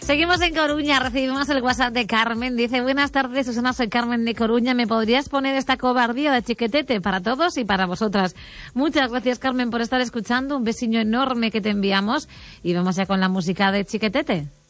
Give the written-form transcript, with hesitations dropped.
Seguimos en Coruña, recibimos el WhatsApp de Carmen. Dice, buenas tardes, Susana, soy Carmen de Coruña. ¿Me podrías poner esta cobardía de Chiquetete para todos y para vosotras? Muchas gracias, Carmen, por estar escuchando. Un besiño enorme que te enviamos. Y vamos ya con la música de Chiquetete.